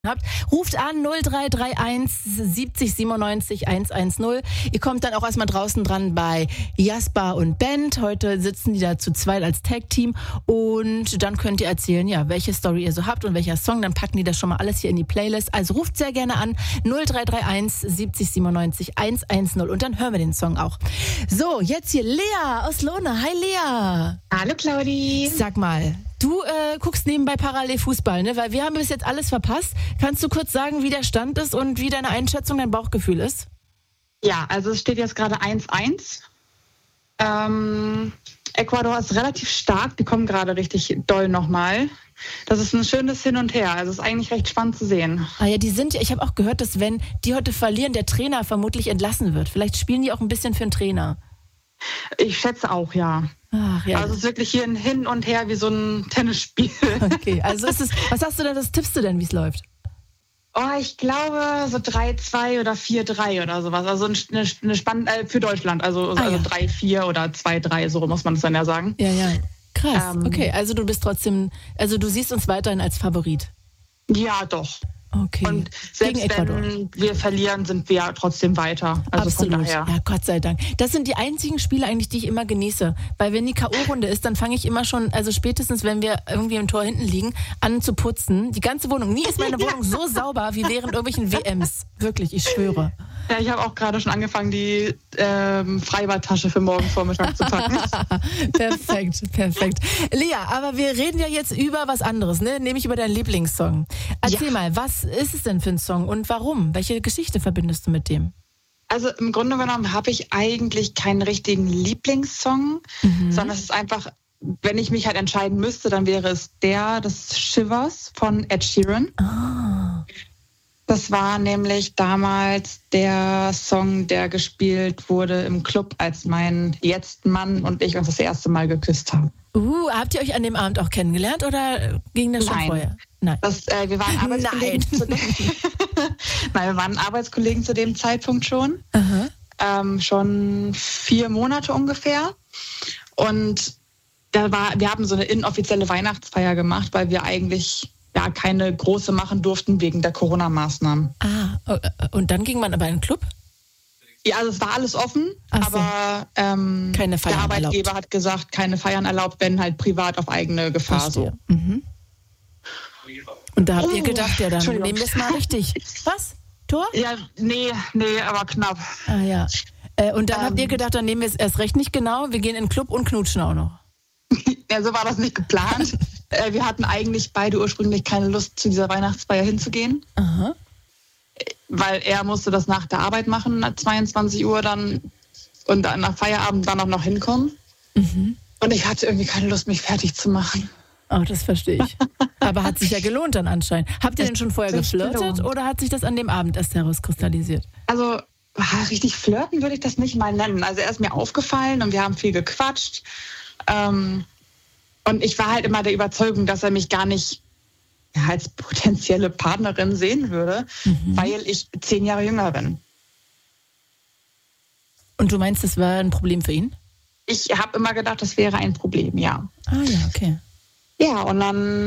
habt, ruft an 0331 70 97 110. Ihr kommt dann auch erstmal draußen dran bei Jasper und Bent. Heute sitzen die da zu zweit als Tag-Team und dann könnt ihr erzählen, ja, welche Story ihr so habt und welcher Song. Dann packen die das schon mal alles hier in die Playlist. Also ruft sehr gerne an 0331 70 97 110 und dann hören wir den Song auch. So, jetzt hier Lea aus Lohne. Hi Lea. Hallo Claudi. Sag mal, du guckst nebenbei parallel Fußball, ne? Weil wir haben bis jetzt alles verpasst. Kannst du kurz sagen, wie der Stand ist und wie deine Einschätzung, dein Bauchgefühl ist? Ja, also es steht jetzt gerade 1-1. Ecuador ist relativ stark, die kommen gerade richtig doll nochmal. Das ist ein schönes Hin und Her, also es ist eigentlich recht spannend zu sehen. Ah ja, ich habe auch gehört, dass wenn die heute verlieren, der Trainer vermutlich entlassen wird. Vielleicht spielen die auch ein bisschen für den Trainer. Ich schätze auch, ja. Ach, ja. Also es ist wirklich hier ein Hin und Her wie so ein Tennisspiel. Okay, also was hast du denn, was tippst du denn, wie es läuft? Oh, ich glaube so 3-2 oder 4-3 oder sowas. Also eine spannende für Deutschland. Also 3-4 oder 2-3, so muss man es dann ja sagen. Ja. Krass. Okay, also du siehst uns weiterhin als Favorit. Ja, doch. Okay. Und selbst wenn wir verlieren, sind wir ja trotzdem weiter. Also absolut. Von daher. Ja, Gott sei Dank. Das sind die einzigen Spiele eigentlich, die ich immer genieße. Weil wenn die K.O.-Runde ist, dann fange ich immer schon, also spätestens, wenn wir irgendwie im Tor hinten liegen, an zu putzen. Die ganze Wohnung. Nie ist meine Wohnung so sauber wie während irgendwelchen WMs. Wirklich, ich schwöre. Ja, ich habe auch gerade schon angefangen, die Freibadtasche für morgen Vormittag zu packen. Perfekt. Lea, aber wir reden ja jetzt über was anderes, ne? Nämlich über deinen Lieblingssong. Erzähl mal, was ist es denn für ein Song und warum? Welche Geschichte verbindest du mit dem? Also im Grunde genommen habe ich eigentlich keinen richtigen Lieblingssong, sondern es ist einfach, wenn ich mich halt entscheiden müsste, dann wäre es das Shivers von Ed Sheeran. Das war nämlich damals der Song, der gespielt wurde im Club, als mein jetzt Mann und ich uns das erste Mal geküsst haben. Habt ihr euch an dem Abend auch kennengelernt oder ging das schon vorher? Nein. Wir waren Arbeitskollegen wir waren Arbeitskollegen zu dem Zeitpunkt schon. Schon 4 Monate ungefähr. Und wir haben so eine inoffizielle Weihnachtsfeier gemacht, weil wir eigentlich keine große machen durften wegen der Corona-Maßnahmen. Und dann ging man aber in den Club? Ja, also es war alles offen, aber keine Feiern der Arbeitgeber erlaubt. hat gesagt, keine Feiern erlaubt, wenn halt privat auf eigene Gefahr. So. Und da habt ihr gedacht, ja, dann nehmen wir es mal richtig. Was? Tor? Ja, nee, aber knapp. Ah ja. Und dann habt ihr gedacht, dann nehmen wir es erst recht nicht genau, wir gehen in den Club und knutschen auch noch. Ja, so war das nicht geplant. Wir hatten eigentlich beide ursprünglich keine Lust, zu dieser Weihnachtsfeier hinzugehen. Weil er musste das nach der Arbeit machen, 22 Uhr dann und dann nach Feierabend dann auch noch hinkommen. Und ich hatte irgendwie keine Lust, mich fertig zu machen. Oh, das verstehe ich. Aber hat sich ja gelohnt dann anscheinend. Habt ihr denn schon vorher geflirtet oder hat sich das an dem Abend erst herauskristallisiert? Also richtig flirten würde ich das nicht mal nennen. Also er ist mir aufgefallen und wir haben viel gequatscht. Und ich war halt immer der Überzeugung, dass er mich gar nicht als potenzielle Partnerin sehen würde, weil ich 10 Jahre jünger bin. Und du meinst, das war ein Problem für ihn? Ich habe immer gedacht, das wäre ein Problem, ja. Ah ja, okay. Ja, und dann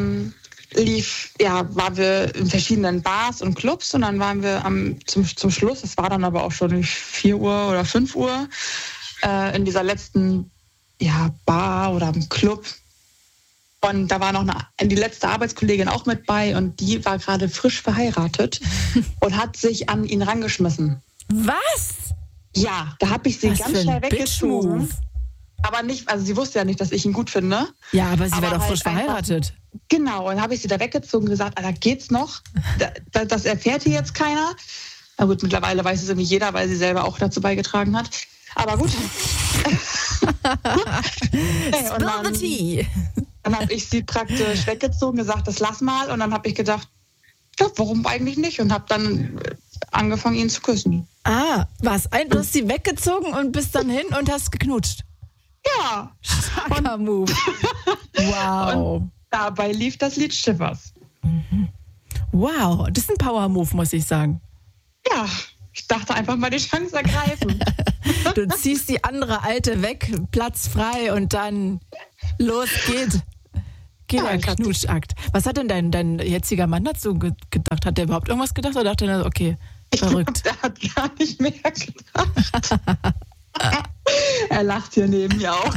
waren wir in verschiedenen Bars und Clubs und dann waren wir zum Schluss, es war dann aber auch schon 4 Uhr oder 5 Uhr, in dieser letzten Bar oder im Club. Und da war noch die letzte Arbeitskollegin auch mit bei und die war gerade frisch verheiratet und hat sich an ihn rangeschmissen. Was? Ja, da habe ich sie ganz schnell weggezogen. Aber nicht, also sie wusste ja nicht, dass ich ihn gut finde. Ja, aber sie war doch frisch verheiratet. Genau, und dann habe ich sie da weggezogen und gesagt, da geht's noch. Das erfährt hier jetzt keiner. Na gut, mittlerweile weiß es irgendwie jeder, weil sie selber auch dazu beigetragen hat. Aber gut. Spill the tea. Dann habe ich sie praktisch weggezogen, gesagt, das lass mal. Und dann habe ich gedacht, ja, warum eigentlich nicht? Und habe dann angefangen, ihn zu küssen. Du hast sie weggezogen und bist dann hin und hast geknutscht. Ja. Starker Move. Wow. Und dabei lief das Lied Shivers. Wow, das ist ein Power-Move, muss ich sagen. Ja, ich dachte einfach mal die Chance ergreifen. Du ziehst die andere Alte weg, Platz frei und dann los geht. Richtiger Knuschakt. Was hat denn dein jetziger Mann dazu gedacht? Hat der überhaupt irgendwas gedacht oder dachte er, okay, verrückt? Der hat gar nicht mehr gedacht. Er lacht hier neben mir auch.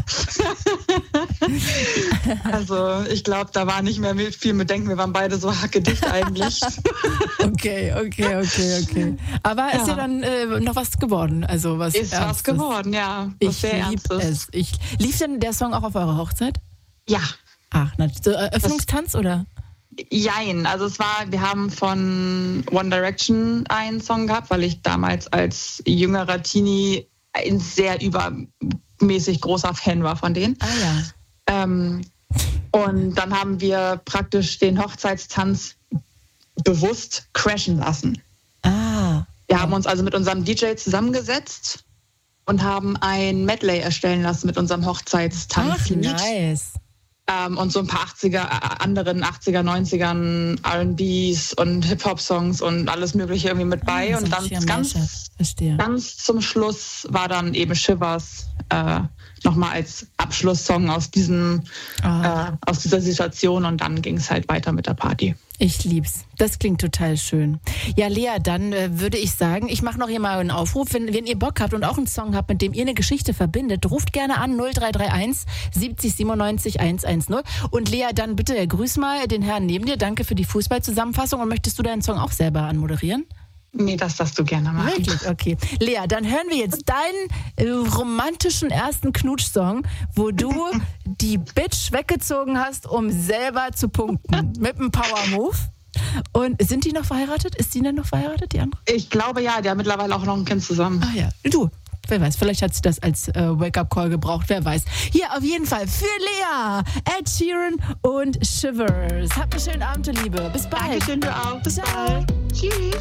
Also ich glaube, da war nicht mehr viel mit Denken. Wir waren beide so hackedicht eigentlich. Okay. Aber ist ja dann noch was geworden. Also was ist Ernstes. Was geworden, ja. Ich liebe es. Lief denn der Song auch auf eurer Hochzeit? Ja. Ach, so Eröffnungstanz oder? Jein, also wir haben von One Direction einen Song gehabt, weil ich damals als jüngerer Teenie ein sehr übermäßig großer Fan war von denen. Ah ja. Und dann haben wir praktisch den Hochzeitstanz bewusst crashen lassen. Ah. Wir haben uns also mit unserem DJ zusammengesetzt und haben ein Medley erstellen lassen mit unserem Hochzeitstanz. Ach, nice. Und so ein paar 80er, 90ern R&Bs und Hip-Hop-Songs und alles Mögliche irgendwie mit bei. Und dann ganz zum Schluss war dann eben Shivers nochmal als Abschlusssong aus dieser Situation und dann ging es halt weiter mit der Party. Ich lieb's. Das klingt total schön. Ja, Lea, dann würde ich sagen, ich mache noch hier mal einen Aufruf. Wenn ihr Bock habt und auch einen Song habt, mit dem ihr eine Geschichte verbindet, ruft gerne an 0331 70 97 110. Und Lea, dann bitte grüß mal den Herrn neben dir. Danke für die Fußballzusammenfassung. Und möchtest du deinen Song auch selber anmoderieren? Nee, das darfst du gerne machen. Wirklich? Okay. Lea, dann hören wir jetzt deinen romantischen ersten Knutsch-Song, wo du die Bitch weggezogen hast, um selber zu punkten. Mit einem Power-Move. Und sind die noch verheiratet? Ist die denn noch verheiratet, die andere? Ich glaube ja, die haben mittlerweile auch noch ein Kind zusammen. Ah ja, du. Wer weiß, vielleicht hat sie das als Wake-up-Call gebraucht, wer weiß. Hier auf jeden Fall für Lea, Ed Sheeran und Shivers. Habt einen schönen Abend, Liebe. Bis bald. Dankeschön, du auch. Bis bald. Tschüss.